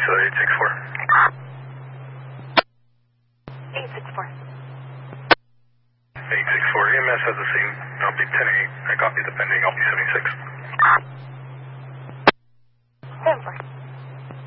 864. 864. 864. EMS has the same. I'll be 10-8. I copy the pending. I'll be 76. 74.